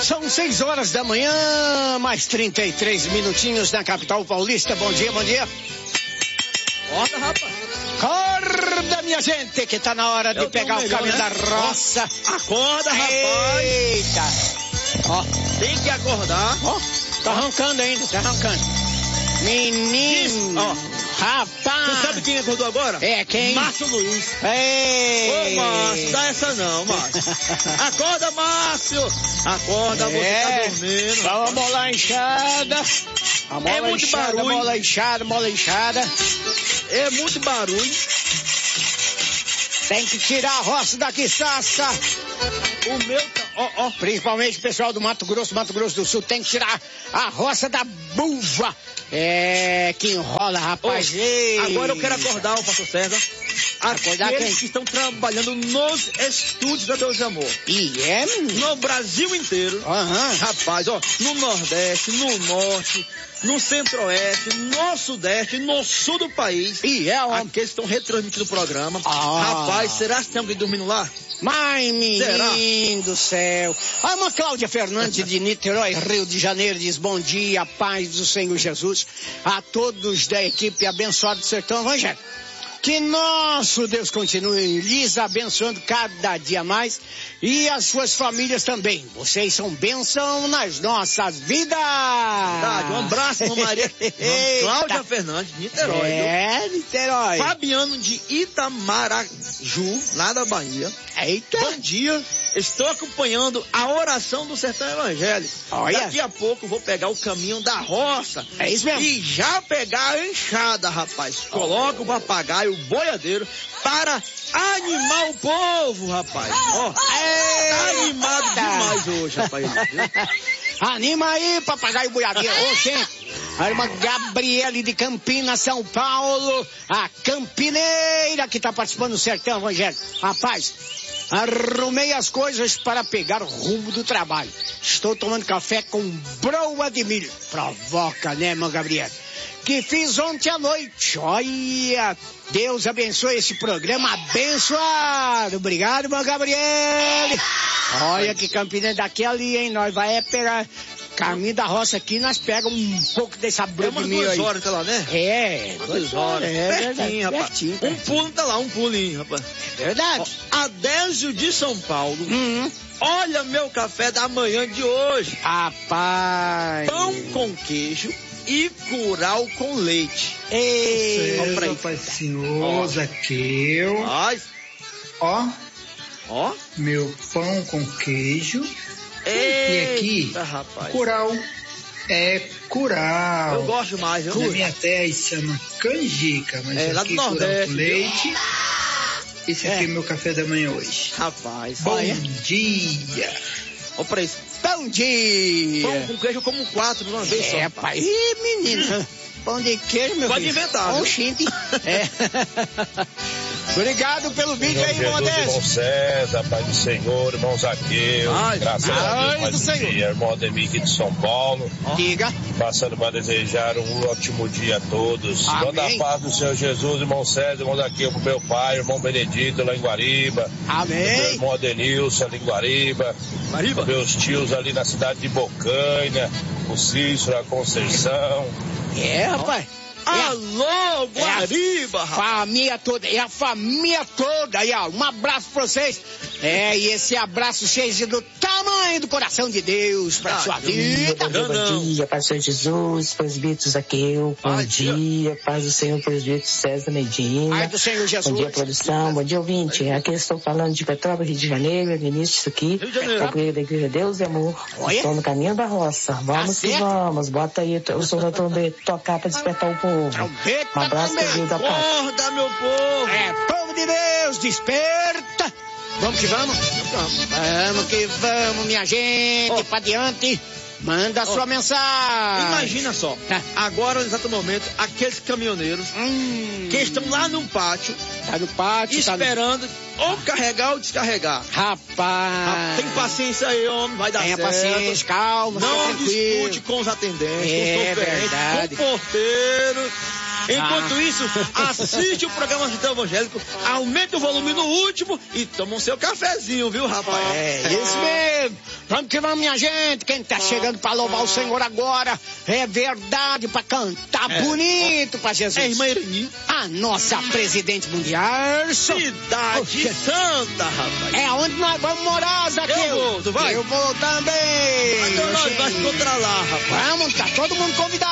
São 6 horas da manhã, mais 33 minutinhos na capital paulista. Bom dia, bom dia. Acorda, rapaz. Acorda, minha gente, que tá na hora de pegar o caminho, né? Da roça. Acorda, rapaz. Eita. Ó. Tem que acordar. Ó, tá arrancando ainda, tá arrancando. Menino. Ó. Rapaz. Você sabe quem acordou agora? É, quem? Márcio Luiz. Ei. Ô, Márcio, dá essa não, Márcio. Acorda, Márcio. Acorda, você tá dormindo. Dá uma mola inchada. A mola é muito inchada, barulho. Mola inchada. É muito barulho. Tem que tirar a roça daqui, Sassa. O meu tá... Ó. Principalmente o pessoal do Mato Grosso do Sul, tem que tirar a roça da buva. É, que enrola, rapaz. Agora eu quero acordar o pastor César. Acordar aqueles que estão trabalhando nos estúdios da Deus de Amor. E é, menino? No Brasil inteiro. Rapaz, ó, no Nordeste, no Norte, no Centro-Oeste, no Sudeste, no Sul do país. E é, ó. Aqueles estão retransmitindo o programa. Rapaz, será que tem alguém dormindo lá? Mas, menino do céu. A irmã Cláudia Fernandes de Niterói, Rio de Janeiro, diz: bom dia, paz do Senhor Jesus a todos da equipe abençoada do Sertão Evangélico. Que nosso Deus continue lhes abençoando cada dia mais e as suas famílias também. Vocês são bênção nas nossas vidas. Verdade, um abraço, irmã Maria. Cláudia Fernandes, de Niterói. Niterói. Fabiano de Itamaraju, lá da Bahia. Eita. Bom dia. Estou acompanhando a oração do Sertão Evangélico. Olha. Daqui a pouco vou pegar o caminho da roça. É isso mesmo. E já pegar a enxada, rapaz. Coloca o papagaio, o boiadeiro, para animar o povo, rapaz. Ó, tá animado demais hoje, rapaz. Anima aí, papagaio boiadeiro. Ô, gente. A irmã Gabriele de Campinas, São Paulo. A campineira que está participando do Sertão Evangélico. Rapaz, arrumei as coisas para pegar o rumo do trabalho. Estou tomando café com broa de milho. Provoca, né, irmã Gabriele? Que fiz ontem à noite. Olha, Deus abençoe esse programa abençoado. Obrigado, irmã Gabriele. Olha que Campinas daqui ali, hein? Nós vai pegar caminho da roça aqui, nós pegamos um pouco dessa broa de milho aí. 2 horas, tá lá, né? É, 2 horas. Pertinho, rapaz. Pertinho. Um pulo tá lá, um pulinho, rapaz. É verdade. Ó, Adésio de São Paulo. Olha meu café da manhã de hoje. Rapaz. Pão com queijo e curau com leite. Ei, Pai Senhor, Zaqueu. Ó, meu pão com queijo. E aqui, rapaz. curau. É curau. Eu gosto mais, viu? Na minha terra isso chama canjica, mas lá aqui do curau Nordeste, com leite. Esse aqui é meu café da manhã hoje. Rapaz. Bom dia. Olha pra isso. Bom dia. Pão com queijo eu como 4 de uma vez só. Pai. Ih, menino. Pão de queijo, meu Pode filho. inventar, viu? Oxente. Obrigado pelo vídeo aí, irmão Adésio. Irmão César, Pai do Senhor, irmão Zaqueu, graças a Deus, mais um dia, irmão Ademir aqui de São Paulo. Diga. Passando para desejar um ótimo dia a todos. Amém. Manda a paz do Senhor Jesus, irmão César, irmão Zaqueu, pro meu pai, irmão Benedito lá em Guariba. Amém. Meu irmão Adenilson ali em Guariba. Meus tios ali na cidade de Bocaina, o Cícero, a Conceição. Rapaz. Alô, Guariba, família toda, é a família toda aí, ó, um abraço pra vocês, e esse abraço seja do tamanho do coração de Deus pra sua vida. Bom dia, pastor Jesus, presbítero Zaqueu, bom dia, paz do Senhor, presbítero César Medina, paz do Senhor Jesus. Bom dia, produção, bom dia, ouvinte, aqui eu estou falando de Petrópolis, Rio de Janeiro, Vinícius aqui, companheiro da Igreja Deus e Amor, estou no caminho da roça, vamos que vamos, bota aí o som da trombeta, tocar pra despertar o povo. Trombeta, um abraço pra Deus da paz. Acorda, meu povo. Povo de Deus, desperta. Vamos que vamos. Vamos que vamos, minha gente, pra diante. Manda a sua mensagem. Imagina só, agora, no exato momento, aqueles caminhoneiros que estão lá no pátio, esperando ou carregar ou descarregar. Rapaz. Tem paciência aí, homem, vai dar certo. Tenha paciência, calma, não discute com os atendentes, com os verdade. com o porteiro. Enquanto isso, assiste o programa Sertão Evangélico, aumente o volume no último e toma o seu cafezinho, viu, rapaz? Isso mesmo. Vamos que vamos, minha gente. Quem tá chegando pra louvar o Senhor agora é verdade, pra cantar bonito pra Jesus. É irmã Irani. A nossa presidente mundial. Cidade Santa, rapaz. É onde nós vamos morar, Zaqueu. Eu vou, tu vai? Eu vou também. Então nós vamos encontrar lá, rapaz. Vamos, tá todo mundo convidado.